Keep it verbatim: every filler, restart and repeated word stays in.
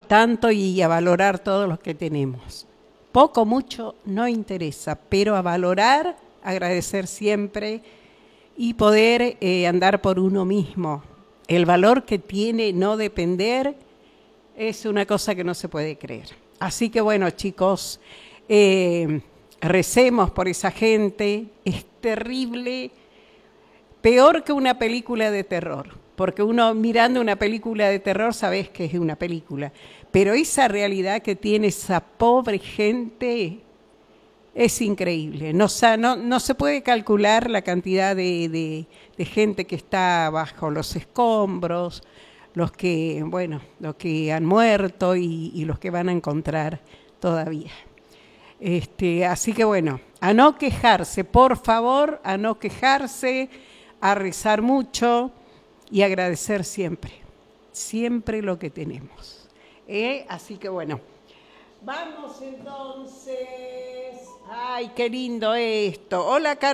tanto y a valorar todo lo que tenemos. Poco, mucho, no interesa, pero a valorar, agradecer siempre y poder eh, andar por uno mismo. El valor que tiene no depender es una cosa que no se puede creer. Así que bueno, chicos, eh, recemos por esa gente. Es terrible, peor que una película de terror, porque uno mirando una película de terror sabes que es una película, pero esa realidad que tiene esa pobre gente es increíble. No, no, no se puede calcular la cantidad de, de, de gente que está bajo los escombros, los que, bueno, los que han muerto y, y los que van a encontrar todavía. Este, así que bueno, a no quejarse, por favor, a no quejarse, a rezar mucho y agradecer siempre, siempre lo que tenemos. ¿Eh? Así que bueno, vamos entonces. Ay, qué lindo esto. Hola, Carlos.